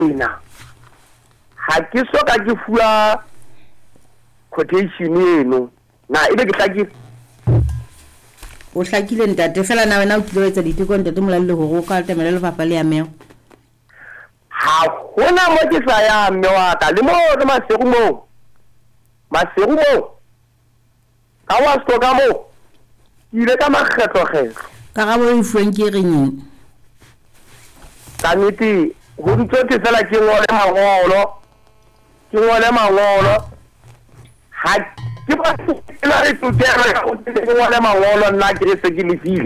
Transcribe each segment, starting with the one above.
ena ha ke soka ke fuwa quotation eno na ebe ke hlakile o hlakile ntate fela na wena o tlile etsa diteko ntate molalle hore o ka temela lefapha le ya meo ha hona mo ke sa ya mme wa ka le mo re maseru mo ka wa stoka mo ile ka makgetlo karabo e fuweng ke reng ka nnete ho ntse ke fela ke ngole mangolo ha ke ba ke la re tutela ya o ke ngole mangolo nna ke se ke lefile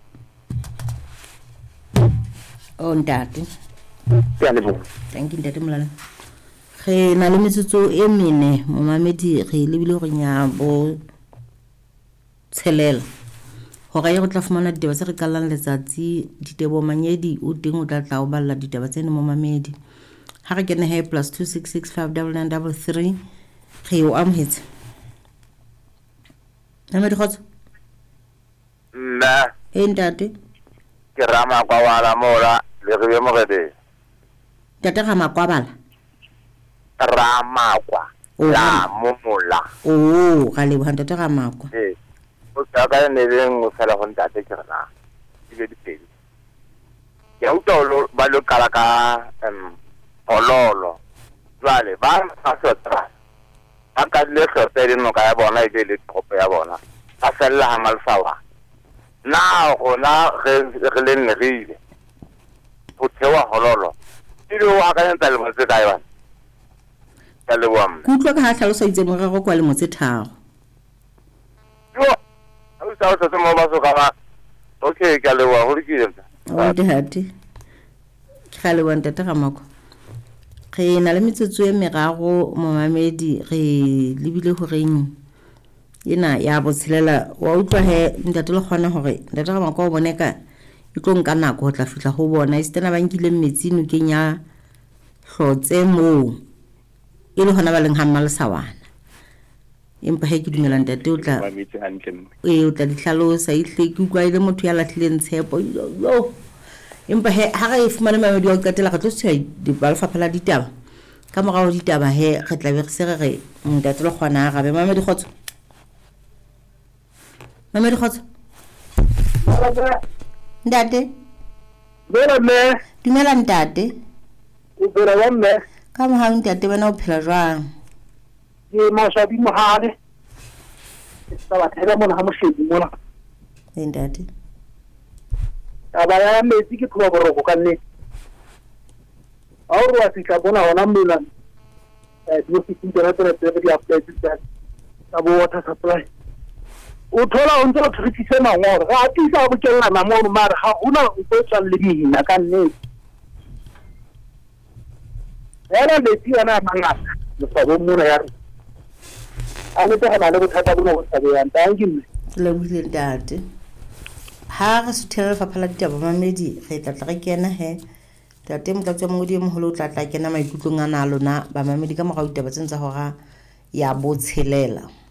o ntate ya le bo thank you ntate molala re na le metsotso e mene momamedi re lebile go nya bo tshelela hore ye go tla fumana ditaba tse re kallang letsatsi ditebo manyedi o teng o tla o balla ditaba tsene momamedi ha re kene he +2665993 re o amhetse mamedi khotso nna ntate ke rama kwa wala mola le re mo gede tate ga makwabala ramakwa la momola ga le ntate ga makwa o ka ka ne le ngo fela go ntate ke rena ile di pedi ya utolo ba lo kala ka ololo jwale ba sa sotra aka le sotere no ka ya bona ile le tropo ya bona a fella ha malfawa na gona re le nne re ile go thewa hololo ile wa ka ntse le motse ka yona ka le wa kutlwa ka ha tlhalosa itse morero kwa le motse tharo yo a o sa se mo ba so ka ba okay ka le wa go dikile o ntate ka le wa ntate ga mako re na le metsotso e meraro momamedi re lebile ho reng ena ya botshelela wa utlwa he ntate le kgona hore ntate ga mako o boneka e tlo nka nako ho tla fihla ho bona istena ba nkile metsino kenya hlotse mo e le hona ba leng ha mmalesawana empa he ke dumela ntate o tla o tla dihlalosa ihle ke utlwa ile motho ya lahlileng tshepo yo empa he ha re fumane mamedi wa qetela re tlo tsaya di balfapha la ditaba ka morao ditaba he re tla be re se re ntate le kgona ga be mamedi khotso ntate me dumela ntate o bera wa mme ka mo ha ntate bana o phela jwang ke mashabi mohale sa ba thela mona ha moshedi mona ntate taba ya metsi ke tloba boroko ka nne a o wa fitla bona hona mmela di ofisi tsena tsena di apply tsa water supply o thola o ntse o tshitse mangoro ga tisa go kella mamoro mara ha una o tswa le dihina ka nne era metsi ana mangata le fa bo mona ya a le tega le bothata bona go tsabeyang tanki le buile ntate ha re se thele fa phala ditaba mamedi re tla re kena he tate motlatsi mo di moholo o tla kena maikutlong a na lona ba mamedi ka morao ditaba tsentsa hora ya botshelela